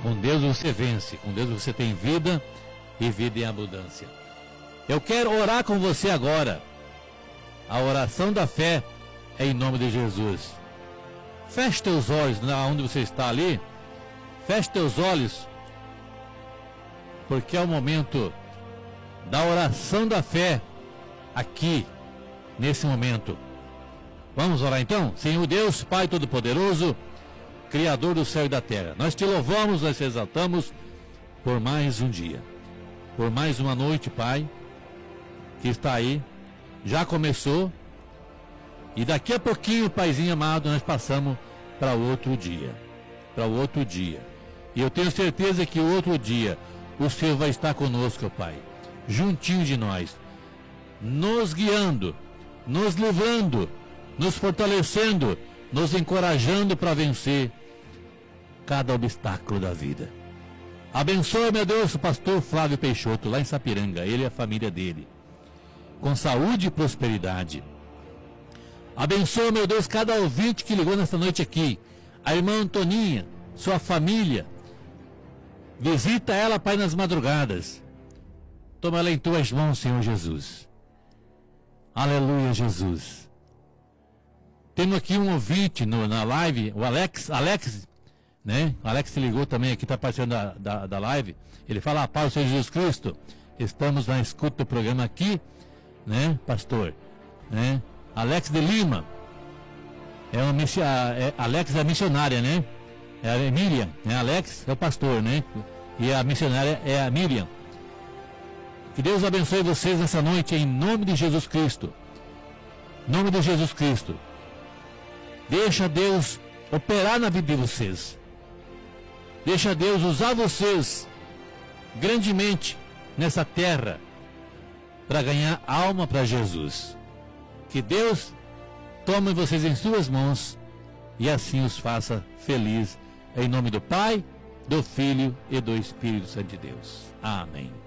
Com Deus você vence, com Deus você tem vida e vida em abundância. Eu quero orar com você agora. A oração da fé é em nome de Jesus. Feche teus olhos, onde você está ali. Feche teus olhos, porque é o momento da oração da fé aqui, nesse momento. Vamos orar então? Senhor Deus, Pai Todo-Poderoso, Criador do céu e da terra, nós te louvamos, nós te exaltamos por mais um dia, por mais uma noite, Pai, que está aí, já começou, e daqui a pouquinho, Paizinho amado, nós passamos para outro dia, e eu tenho certeza que o outro dia o Senhor vai estar conosco, Pai, juntinho de nós, nos guiando, nos livrando, nos fortalecendo, nos encorajando para vencer cada obstáculo da vida. Abençoe, meu Deus, o pastor Flávio Peixoto, lá em Sapiranga, ele e a família dele, com saúde e prosperidade. Abençoe, meu Deus, cada ouvinte que ligou nesta noite aqui, a irmã Antoninha, sua família, visita ela, Pai, nas madrugadas. Toma ela em tuas mãos, Senhor Jesus. Aleluia, Jesus. Temos aqui um ouvinte na live, o Alex, né? O Alex se ligou também aqui, está participando da live. Ele fala: a paz do Senhor Jesus Cristo. Estamos na escuta do programa aqui, né, pastor? Né? Alex de Lima. Alex é a missionária, né? É a Miriam, né? Alex é o pastor, né? E a missionária é a Miriam. Que Deus abençoe vocês nessa noite, em nome de Jesus Cristo. Em nome de Jesus Cristo. Deixa Deus operar na vida de vocês. Deixa Deus usar vocês grandemente nessa terra para ganhar alma para Jesus. Que Deus tome vocês em suas mãos e assim os faça felizes. Em nome do Pai, do Filho e do Espírito Santo de Deus. Amém.